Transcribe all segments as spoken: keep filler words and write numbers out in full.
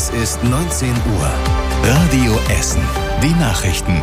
Es ist neunzehn Uhr. Radio Essen. Die Nachrichten.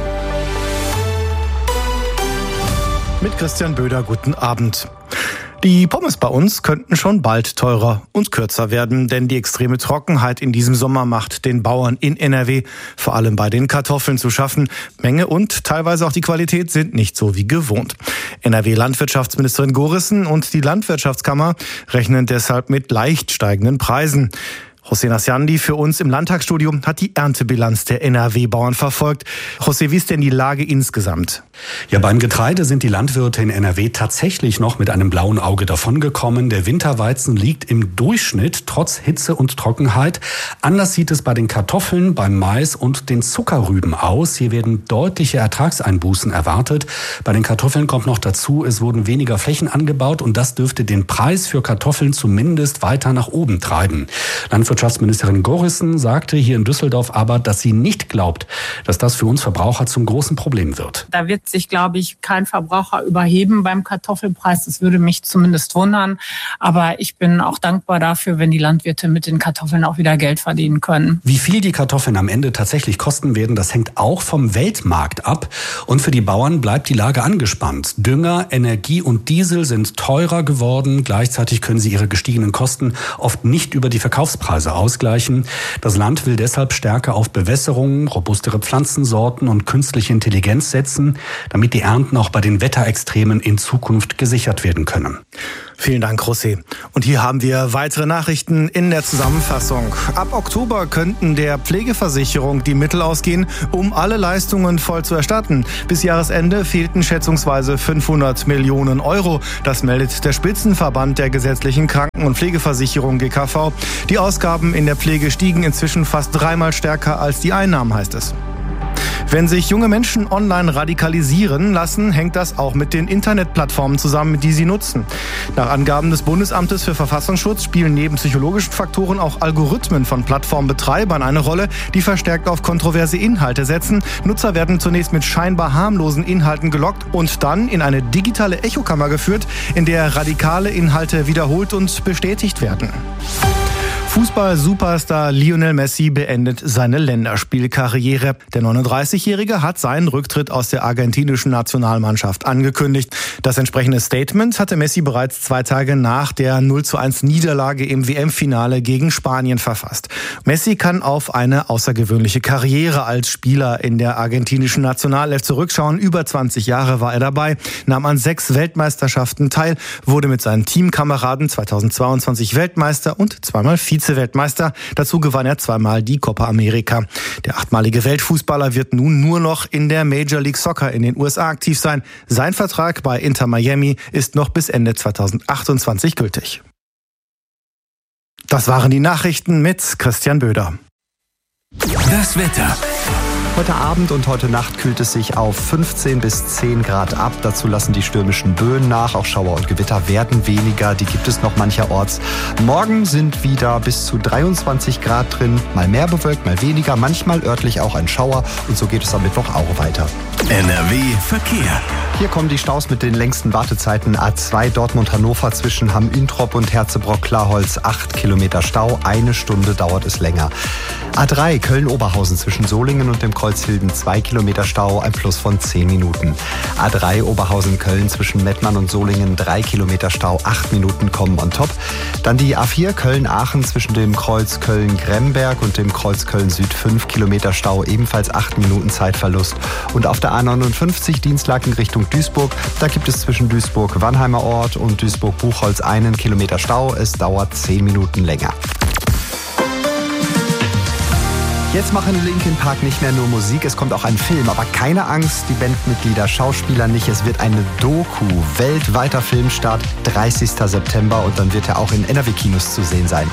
Mit Christian Böder, guten Abend. Die Pommes bei uns könnten schon bald teurer und kürzer werden, denn die extreme Trockenheit in diesem Sommer macht den Bauern in N R W vor allem bei den Kartoffeln zu schaffen. Menge und teilweise auch die Qualität sind nicht so wie gewohnt. N R W-Landwirtschaftsministerin Gorissen und die Landwirtschaftskammer rechnen deshalb mit leicht steigenden Preisen. José Nasciandi für uns im Landtagsstudio hat die Erntebilanz der N R W-Bauern verfolgt. José, wie ist denn die Lage insgesamt? Ja, beim Getreide sind die Landwirte in N R W tatsächlich noch mit einem blauen Auge davongekommen. Der Winterweizen liegt im Durchschnitt trotz Hitze und Trockenheit. Anders sieht es bei den Kartoffeln, beim Mais und den Zuckerrüben aus. Hier werden deutliche Ertragseinbußen erwartet. Bei den Kartoffeln kommt noch dazu, es wurden weniger Flächen angebaut und das dürfte den Preis für Kartoffeln zumindest weiter nach oben treiben. Landwirtschaftsministerin Gorissen sagte hier in Düsseldorf aber, dass sie nicht glaubt, dass das für uns Verbraucher zum großen Problem wird. Da wird sich, glaube ich, kein Verbraucher überheben beim Kartoffelpreis. Das würde mich zumindest wundern. Aber ich bin auch dankbar dafür, wenn die Landwirte mit den Kartoffeln auch wieder Geld verdienen können. Wie viel die Kartoffeln am Ende tatsächlich kosten werden, das hängt auch vom Weltmarkt ab. Und für die Bauern bleibt die Lage angespannt. Dünger, Energie und Diesel sind teurer geworden. Gleichzeitig können sie ihre gestiegenen Kosten oft nicht über die Verkaufspreise ausgleichen. Das Land will deshalb stärker auf Bewässerung, robustere Pflanzensorten und künstliche Intelligenz setzen, damit die Ernten auch bei den Wetterextremen in Zukunft gesichert werden können. Vielen Dank, José. Und hier haben wir weitere Nachrichten in der Zusammenfassung. Ab Oktober könnten der Pflegeversicherung die Mittel ausgehen, um alle Leistungen voll zu erstatten. Bis Jahresende fehlten schätzungsweise fünfhundert Millionen Euro. Das meldet der Spitzenverband der gesetzlichen Kranken- und Pflegeversicherung G K V. Die Ausgaben in der Pflege stiegen inzwischen fast dreimal stärker als die Einnahmen, heißt es. Wenn sich junge Menschen online radikalisieren lassen, hängt das auch mit den Internetplattformen zusammen, die sie nutzen. Nach Angaben des Bundesamtes für Verfassungsschutz spielen neben psychologischen Faktoren auch Algorithmen von Plattformbetreibern eine Rolle, die verstärkt auf kontroverse Inhalte setzen. Nutzer werden zunächst mit scheinbar harmlosen Inhalten gelockt und dann in eine digitale Echokammer geführt, in der radikale Inhalte wiederholt und bestätigt werden. Fußball-Superstar Lionel Messi beendet seine Länderspielkarriere. Der neununddreißigjährige hat seinen Rücktritt aus der argentinischen Nationalmannschaft angekündigt. Das entsprechende Statement hatte Messi bereits zwei Tage nach der null zu eins Niederlage im W M-Finale gegen Spanien verfasst. Messi kann auf eine außergewöhnliche Karriere als Spieler in der argentinischen Nationalelf zurückschauen. Über zwanzig Jahre war er dabei, nahm an sechs Weltmeisterschaften teil, wurde mit seinen Teamkameraden zweitausendzweiundzwanzig Weltmeister und zweimal Vize-Weltmeister. Dazu gewann er zweimal die Copa America. Der achtmalige Weltfußballer wird nun nur noch in der Major League Soccer in den U S A aktiv sein. Sein Vertrag bei Inter Miami ist noch bis Ende zweitausendachtundzwanzig gültig. Das waren die Nachrichten mit Christian Böder. Das Wetter. Heute Abend und heute Nacht kühlt es sich auf fünfzehn bis zehn Grad ab. Dazu lassen die stürmischen Böen nach. Auch Schauer und Gewitter werden weniger. Die gibt es noch mancherorts. Morgen sind wieder bis zu dreiundzwanzig Grad drin. Mal mehr bewölkt, mal weniger. Manchmal örtlich auch ein Schauer. Und so geht es am Mittwoch auch weiter. N R W Verkehr. Hier kommen die Staus mit den längsten Wartezeiten. A zwei Dortmund-Hannover zwischen Hamm-Üntrop und Herzebrock-Klarholz. acht Kilometer Stau. Eine Stunde dauert es länger. A drei Köln-Oberhausen zwischen Solingen und dem Kreuzhilden. zwei Kilometer Stau. Ein Plus von zehn Minuten. A drei Oberhausen-Köln zwischen Mettmann und Solingen. drei Kilometer Stau. acht Minuten kommen on top. Dann die A vier Köln-Aachen zwischen dem Kreuz Köln-Gremberg und dem Kreuz Köln-Süd. fünf Kilometer Stau. Ebenfalls acht Minuten Zeitverlust. Und auf der A neunundfünfzig Dienstlaken Richtung Duisburg. Da gibt es zwischen Duisburg-Wannheimer Ort und Duisburg-Buchholz einen Kilometer Stau. Es dauert zehn Minuten länger. Jetzt machen Linkin Park nicht mehr nur Musik, es kommt auch ein Film. Aber keine Angst, die Bandmitglieder, Schauspieler nicht. Es wird eine Doku, weltweiter Filmstart, dreißigster September. Und dann wird er auch in N R W-Kinos zu sehen sein.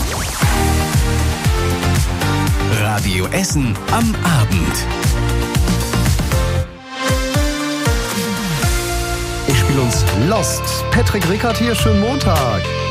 Radio Essen am Abend. Ich spiele uns Lost. Patrick Rickard hier, schönen Montag.